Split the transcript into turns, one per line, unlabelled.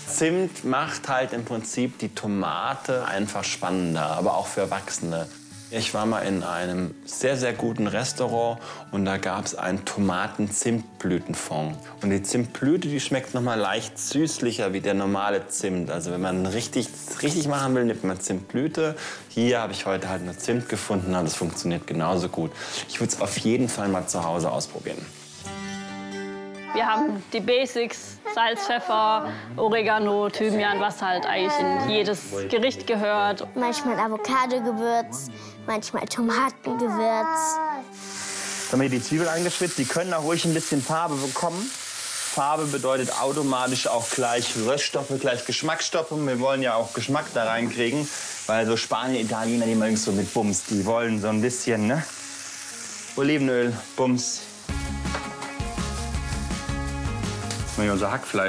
Zimt macht halt im Prinzip die Tomate einfach spannender, aber auch für Erwachsene. Ich war mal in einem sehr, sehr guten Restaurant und da gab es einen Tomaten-Zimtblütenfond. Und die Zimtblüte, die schmeckt noch mal leicht süßlicher wie der normale Zimt. Also wenn man richtig machen will, nimmt man Zimtblüte. Hier habe ich heute halt nur Zimt gefunden und das funktioniert genauso gut. Ich würde es auf jeden Fall mal zu Hause ausprobieren.
Wir haben die Basics, Salz, Pfeffer, Oregano, Thymian, was halt eigentlich in jedes Gericht gehört.
Manchmal Avocado-Gewürz, manchmal Tomatengewürz.
Jetzt haben wir hier die Zwiebeln angeschwitzt. Die können auch ruhig ein bisschen Farbe bekommen. Farbe bedeutet automatisch auch gleich Röststoffe, gleich Geschmacksstoffe. Wir wollen ja auch Geschmack da reinkriegen, weil so Spanier, Italiener, die mögen so mit Bums. Die wollen so ein bisschen, ne? Olivenöl, Bums. Unser Hackfleisch.